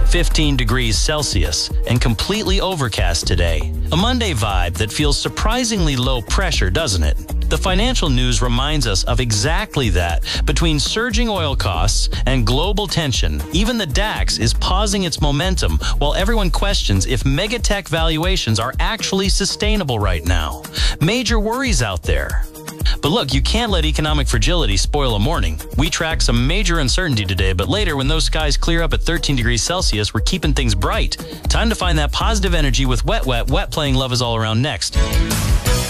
15 degrees Celsius, and completely overcast today. A Monday vibe that feels surprisingly low pressure, doesn't it? The financial news reminds us of exactly that. Between surging oil costs and global tension, even the DAX is pausing its momentum while everyone questions if megatech valuations are actually sustainable right now. Major worries out there. But look, you can't let economic fragility spoil a morning. We track some major uncertainty today, but later when those skies clear up at 13 degrees Celsius, we're keeping things bright. Time to find that positive energy with Wet Wet. Wet playing Love Is All Around next.